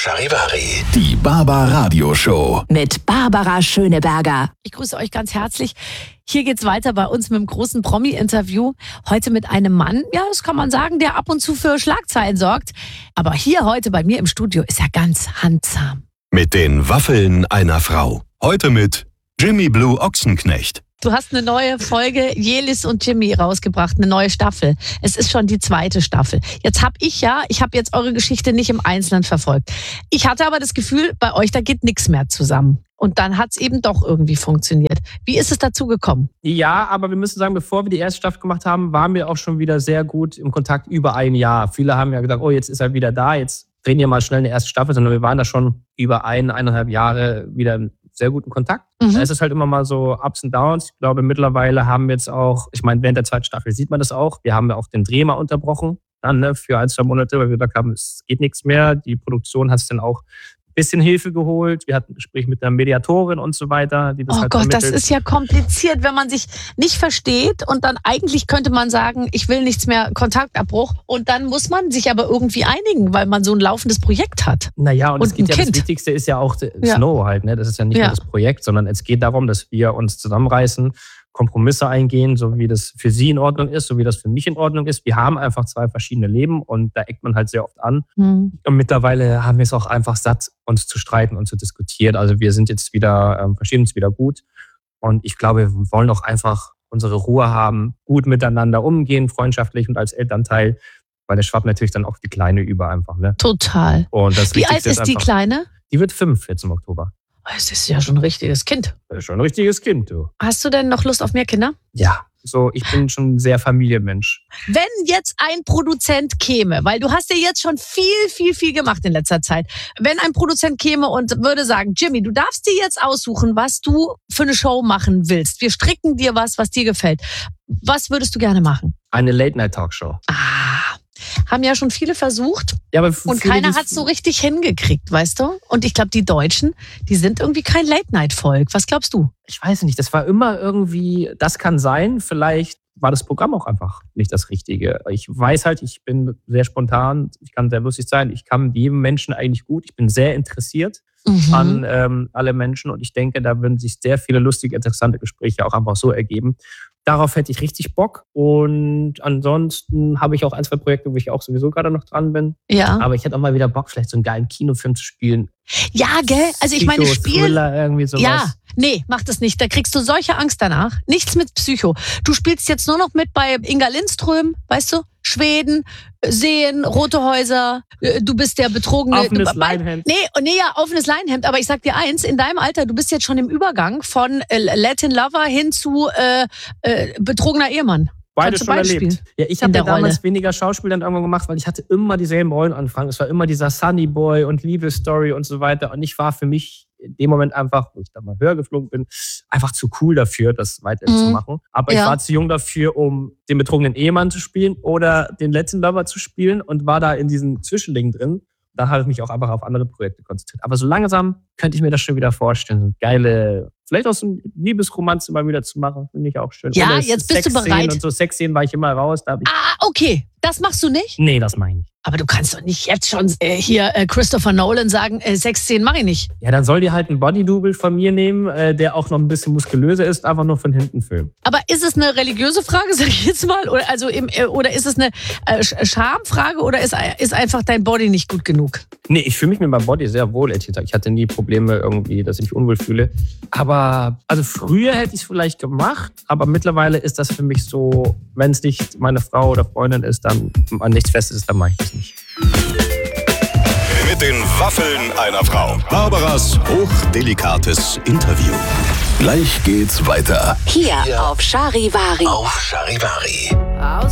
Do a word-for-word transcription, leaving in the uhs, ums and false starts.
Charivari. Die Barbara-Radio-Show. Mit Barbara Schöneberger. Ich grüße euch ganz herzlich. Hier geht's weiter bei uns mit dem großen Promi-Interview. Heute mit einem Mann, ja, das kann man sagen, der ab und zu für Schlagzeilen sorgt. Aber hier heute bei mir im Studio ist er ganz handsam. Mit den Waffeln einer Frau. Heute mit Jimmy Blue Ochsenknecht. Du hast eine neue Folge Jelis und Jimmy rausgebracht, eine neue Staffel. Es ist schon die zweite Staffel. Jetzt habe ich ja, ich habe jetzt eure Geschichte nicht im Einzelnen verfolgt. Ich hatte aber das Gefühl, bei euch, da geht nichts mehr zusammen. Und dann hat es eben doch irgendwie funktioniert. Wie ist es dazu gekommen? Ja, aber wir müssen sagen, bevor wir die erste Staffel gemacht haben, waren wir auch schon wieder sehr gut im Kontakt über ein Jahr. Viele haben ja gedacht, oh, jetzt ist er wieder da, jetzt drehen wir mal schnell eine erste Staffel. Sondern wir waren da schon über ein, eineinhalb Jahre wieder im sehr guten Kontakt. Mhm. Es ist halt immer mal so Ups und Downs. Ich glaube, mittlerweile haben wir jetzt auch, ich meine, während der zweiten Staffel sieht man das auch, wir haben ja auch den Dreh mal unterbrochen, dann ne, für ein, zwei Monate, weil wir gesagt haben, es geht nichts mehr. Die Produktion hat es dann auch ein bisschen Hilfe geholt. Wir hatten ein Gespräch mit der Mediatorin und so weiter. Die das oh halt Gott, vermittelt. Das ist ja kompliziert, wenn man sich nicht versteht und dann eigentlich könnte man sagen, ich will nichts mehr, Kontaktabbruch. Und dann muss man sich aber irgendwie einigen, weil man so ein laufendes Projekt hat. Naja, und, und es geht ja, kind. Das Wichtigste ist ja auch ja. Snow halt. Ne? Das ist ja nicht ja. nur das Projekt, sondern es geht darum, dass wir uns zusammenreißen, Kompromisse eingehen, so wie das für sie in Ordnung ist, so wie das für mich in Ordnung ist. Wir haben einfach zwei verschiedene Leben und da eckt man halt sehr oft an. Mhm. Und mittlerweile haben wir es auch einfach satt, uns zu streiten und zu diskutieren. Also wir sind jetzt wieder, ähm, verstehen uns wieder gut. Und ich glaube, wir wollen auch einfach unsere Ruhe haben, gut miteinander umgehen, freundschaftlich und als Elternteil. Weil der schwappt natürlich dann auch die Kleine über einfach. Ne? Total. Und das Wie alt ist, ist die einfach, Kleine? Die wird fünf jetzt im Oktober. Es ist ja schon ein richtiges Kind. Das ist schon ein richtiges Kind, du. Hast du denn noch Lust auf mehr Kinder? Ja, so ich bin schon ein sehr Familienmensch. Wenn jetzt ein Produzent käme, weil du hast ja jetzt schon viel, viel, viel gemacht in letzter Zeit. Wenn ein Produzent käme und würde sagen, Jimmy, du darfst dir jetzt aussuchen, was du für eine Show machen willst. Wir stricken dir was, was dir gefällt. Was würdest du gerne machen? Eine Late-Night-Talkshow. Ah, haben ja schon viele versucht ja, aber und keiner hat es so richtig hingekriegt, weißt du? Und ich glaube, die Deutschen, die sind irgendwie kein Late-Night-Volk. Was glaubst du? Ich weiß nicht, das war immer irgendwie, das kann sein, vielleicht war das Programm auch einfach nicht das Richtige. Ich weiß halt, ich bin sehr spontan, ich kann sehr lustig sein, ich kann jedem Menschen eigentlich gut, ich bin sehr interessiert mhm. an ähm, alle Menschen und ich denke, da würden sich sehr viele lustige, interessante Gespräche auch einfach so ergeben. Darauf hätte ich richtig Bock und ansonsten habe ich auch ein, zwei Projekte, wo ich auch sowieso gerade noch dran bin. Ja. Aber ich hätte auch mal wieder Bock, vielleicht so einen geilen Kinofilm zu spielen. Ja, gell? Also ich meine, Spiel... Thriller, irgendwie sowas. Ja, nee, mach das nicht. Da kriegst du solche Angst danach. Nichts mit Psycho. Du spielst jetzt nur noch mit bei Inga Lindström, weißt du? Schweden, Seen, Rote Häuser, du bist der betrogene... Offenes Leinhemd. Nee, nee, ja, offenes Leinhemd. Aber ich sag dir eins, in deinem Alter, du bist jetzt schon im Übergang von äh, Latin Lover hin zu äh, äh, betrogener Ehemann. Beides schon erlebt. Ja, ich habe ja damals Rolle. weniger Schauspiel dann irgendwann gemacht, weil ich hatte immer dieselben Rollen anfangen. Es war immer dieser Sunny Boy und Liebesstory und so weiter. Und ich war für mich in dem Moment einfach, wo ich da mal höher geflogen bin, einfach zu cool dafür, das weiter mhm. zu machen. Aber ja. ich war zu jung dafür, um den betrogenen Ehemann zu spielen oder den Latin Lover zu spielen und war da in diesem Zwischending drin. Da habe ich mich auch einfach auf andere Projekte konzentriert. Aber so langsam könnte ich mir das schon wieder vorstellen. Geile, vielleicht auch so eine Liebesromanze mal wieder zu machen, finde ich auch schön. Ja, oder jetzt bist du bereit. Und so Sexszenen war ich immer raus. Da ich ah, okay. Das machst du nicht? Nee, das meine ich nicht. Aber du kannst doch nicht jetzt schon äh, hier äh, Christopher Nolan sagen, äh, Sexszenen mache ich nicht. Ja, dann soll die halt einen Bodydouble von mir nehmen, äh, der auch noch ein bisschen muskulöser ist, einfach nur von hinten filmen. Aber ist es eine religiöse Frage, sag ich jetzt mal? Oder, also im, äh, oder ist es eine äh, Schamfrage oder ist, ist einfach dein Body nicht gut genug? Nee, ich fühle mich mit meinem Body sehr wohl, ehrlich gesagt. Ich hatte nie Probleme irgendwie, dass ich mich unwohl fühle. Aber also früher hätte ich es vielleicht gemacht, aber mittlerweile ist das für mich so, wenn es nicht meine Frau oder Freundin ist, dann an nichts Festes ist, dann mache ich das nicht. Mit den Waffeln einer Frau. Barbaras hochdelikates Interview. Gleich geht's weiter. Hier, Hier. auf Charivari. Auf Charivari.